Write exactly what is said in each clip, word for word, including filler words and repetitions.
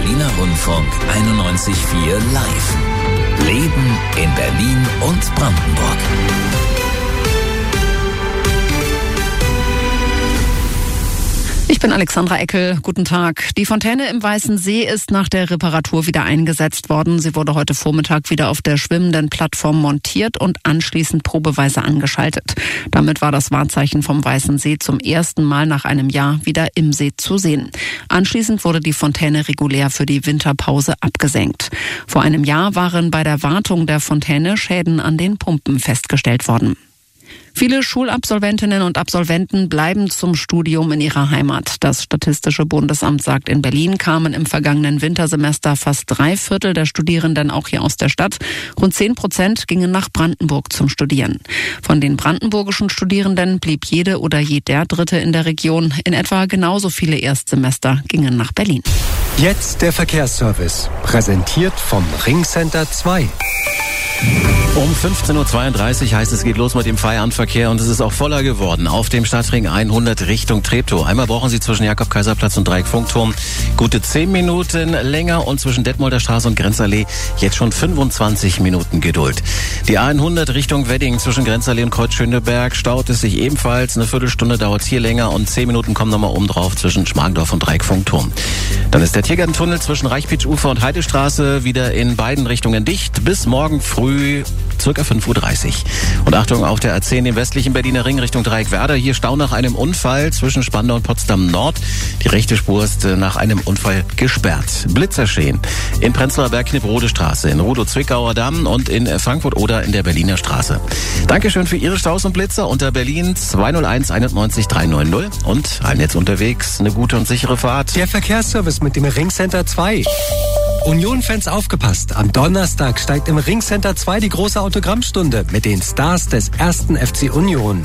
Berliner Rundfunk einundneunzig Komma vier live. Leben in Berlin und Brandenburg. Ich bin Alexandra Eckel. Guten Tag. Die Fontäne im Weißen See ist nach der Reparatur wieder eingesetzt worden. Sie wurde heute Vormittag wieder auf der schwimmenden Plattform montiert und anschließend probeweise angeschaltet. Damit war das Wahrzeichen vom Weißen See zum ersten Mal nach einem Jahr wieder im See zu sehen. Anschließend wurde die Fontäne regulär für die Winterpause abgesenkt. Vor einem Jahr waren bei der Wartung der Fontäne Schäden an den Pumpen festgestellt worden. Viele Schulabsolventinnen und Absolventen bleiben zum Studium in ihrer Heimat. Das Statistische Bundesamt sagt, in Berlin kamen im vergangenen Wintersemester fast drei Viertel der Studierenden auch hier aus der Stadt. Rund zehn Prozent gingen nach Brandenburg zum Studieren. Von den brandenburgischen Studierenden blieb jede oder jeder Dritte in der Region. In etwa genauso viele Erstsemester gingen nach Berlin. Jetzt der Verkehrsservice, präsentiert vom Ringcenter zwei. Um fünfzehn Uhr zweiunddreißig heißt es, geht los mit dem Feierabendverkehr und es ist auch voller geworden. Auf dem Stadtring hundert Richtung Treptow. Einmal brauchen Sie zwischen Jakob-Kaiser-Platz und Dreieck-Funkturm gute zehn Minuten länger und zwischen Detmolder Straße und Grenzallee jetzt schon fünfundzwanzig Minuten Geduld. Die hundert Richtung Wedding zwischen Grenzallee und Kreuz-Schöneberg staut es sich ebenfalls. Eine Viertelstunde dauert es hier länger und zehn Minuten kommen nochmal oben drauf zwischen Schmargendorf und Dreieck-Funkturm. Dann ist der Tiergartentunnel zwischen Reichpitsch-Ufer und Heidestraße wieder in beiden Richtungen dicht. Bis morgen früh circa fünf Uhr dreißig. Und Achtung, auf der A zehn im westlichen Berliner Ring Richtung Dreieck-Werder. Hier Stau nach einem Unfall zwischen Spandau und Potsdam Nord. Die rechte Spur ist nach einem Unfall gesperrt. Blitzerschehen in Prenzlauer Berg Knipprode Straße, in Rudow-Zwickauer Damm und in Frankfurt oder in der Berliner Straße. Dankeschön für Ihre Staus und Blitzer unter Berlin zwei null eins einundneunzig dreihundertneunzig und allen jetzt unterwegs eine gute und sichere Fahrt. Der Verkehrsservice mit dem Ringcenter zwei. Union-Fans aufgepasst. Am Donnerstag steigt im Ringcenter zwei die große Autogrammstunde mit den Stars des ersten F C Union.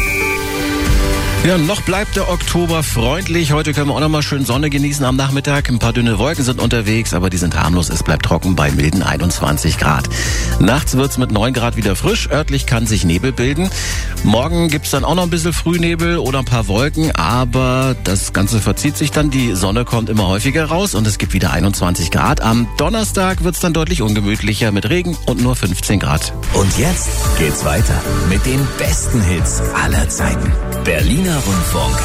Ja, noch bleibt der Oktober freundlich. Heute können wir auch noch mal schön Sonne genießen am Nachmittag. Ein paar dünne Wolken sind unterwegs, aber die sind harmlos. Es bleibt trocken bei milden einundzwanzig Grad. Nachts wird's mit neun Grad wieder frisch. Örtlich kann sich Nebel bilden. Morgen gibt's dann auch noch ein bisschen Frühnebel oder ein paar Wolken, aber das Ganze verzieht sich dann. Die Sonne kommt immer häufiger raus und es gibt wieder einundzwanzig Grad. Am Donnerstag wird's dann deutlich ungemütlicher mit Regen und nur fünfzehn Grad. Und jetzt geht's weiter mit den besten Hits aller Zeiten. Berliner Rundfunk